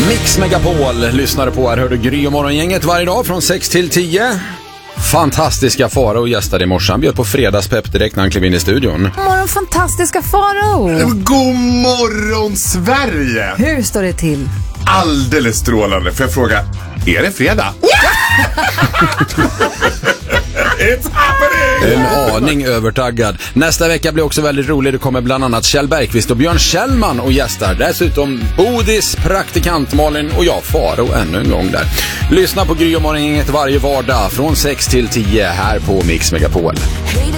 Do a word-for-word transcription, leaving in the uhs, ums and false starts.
Mix Megapol lyssnar på här. Hör du Gry och morgongänget varje dag från sex till tio. Fantastiska Farao gästade i morse. Han bjöd på fredagspepp direkt när han klev in i studion. Morgon, fantastiska Farao. God morgon, Sverige. Hur står det till? Alldeles strålande. Får jag fråga, är det fredag? It's happening! En aning övertaggad. Nästa vecka blir också väldigt rolig. Det kommer bland annat Kjell Bergqvist och Björn Kjellman och gästar. Dessutom Bodis, praktikant Malin och jag, Farao, ännu en gång där. Lyssna på Gry och morgongänget varje vardag från sex till tio här på Mix Megapol.